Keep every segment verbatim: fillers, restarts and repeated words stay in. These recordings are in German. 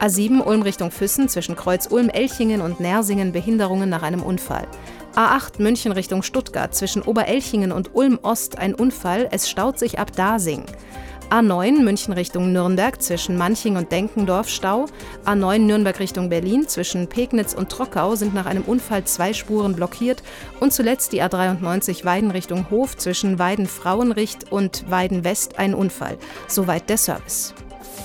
A sieben Ulm Richtung Füssen zwischen Kreuz Ulm, Elchingen und Nersingen Behinderungen nach einem Unfall. A acht München Richtung Stuttgart zwischen Oberelchingen und Ulm Ost ein Unfall, es staut sich ab Dasing. A neun München Richtung Nürnberg zwischen Manching und Denkendorf Stau. A neun Nürnberg Richtung Berlin zwischen Pegnitz und Trockau sind nach einem Unfall zwei Spuren blockiert. Und zuletzt die A dreiundneunzig Weiden Richtung Hof zwischen Weiden-Frauenricht und Weiden-West ein Unfall. Soweit der Service.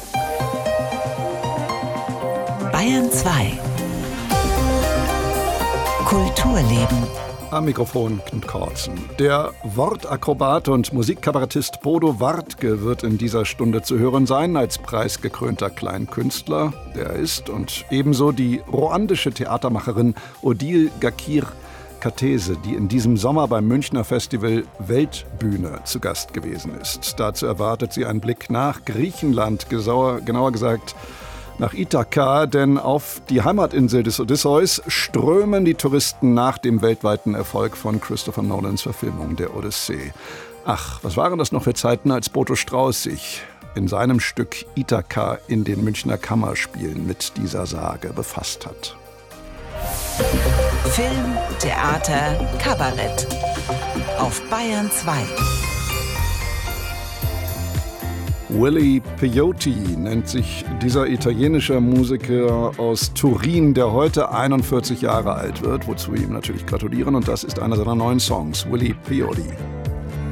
Bayern zwei. Kulturleben. Am Mikrofon Knut Kortzen. Der Wortakrobat und Musikkabarettist Bodo Wartke wird in dieser Stunde zu hören sein, als preisgekrönter Kleinkünstler, der er ist, und ebenso die ruandische Theatermacherin Odile Gakir Katese, die in diesem Sommer beim Münchner Festival Weltbühne zu Gast gewesen ist. Dazu erwartet sie einen Blick nach Griechenland, genauer, genauer gesagt nach Ithaka, denn auf die Heimatinsel des Odysseus strömen die Touristen nach dem weltweiten Erfolg von Christopher Nolans Verfilmung der Odyssee. Ach, was waren das noch für Zeiten, als Boto Strauß sich in seinem Stück Ithaka in den Münchner Kammerspielen mit dieser Sage befasst hat. Film, Theater, Kabarett auf Bayern zwei. Willy Peyote nennt sich dieser italienische Musiker aus Turin, der heute einundvierzig Jahre alt wird, wozu wir ihm natürlich gratulieren, und das ist einer seiner neuen Songs, Willy Peyote.